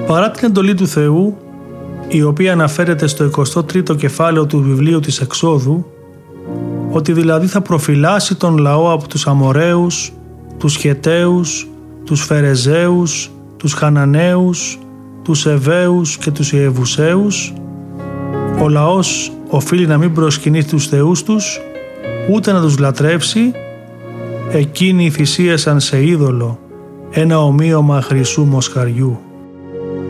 Παρά την εντολή του Θεού, η οποία αναφέρεται στο 23ο κεφάλαιο του βιβλίου της Εξόδου, ότι δηλαδή θα προφυλάσει τον λαό από τους Αμοραίους, τους Χεταίους, τους Φερεζαίους, τους Χαναναίους, τους Εβαίους και τους Ιεβουσαίους, ο λαός οφείλει να μην προσκυνήσει τους θεούς τους, ούτε να τους λατρεύσει. Εκείνοι θυσίασαν σε είδωλο ένα ομοίωμα χρυσού μοσχαριού.